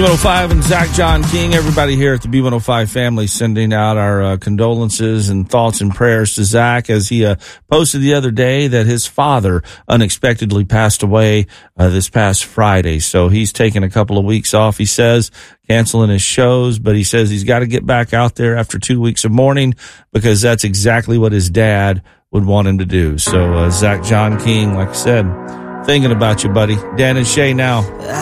B105 and Zach John King, everybody here at the B105 family sending out our condolences and thoughts and prayers to Zach as he posted the other day that his father unexpectedly passed away this past Friday. So he's taking a couple of weeks off, he says, canceling his shows, but he says he's got to get back out there after 2 weeks of mourning because that's exactly what his dad would want him to do. So Zach John King, like I said, thinking about you, buddy. Dan and Shay now.